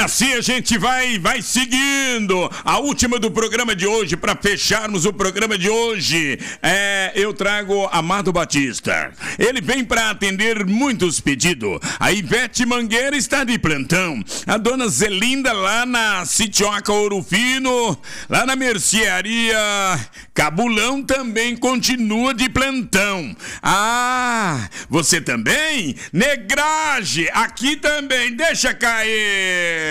assim a gente vai seguindo. A última do programa de hoje, para fecharmos o programa de hoje, eu trago Amado Batista. Ele vem para atender muitos pedidos. A Ivete Mangueira está de plantão. A dona Zelinda lá na Sitioca Ouro Fino, lá na mercearia Cabulão, também continua de plantão. Ah, você também? Negragem, aqui também, deixa cair.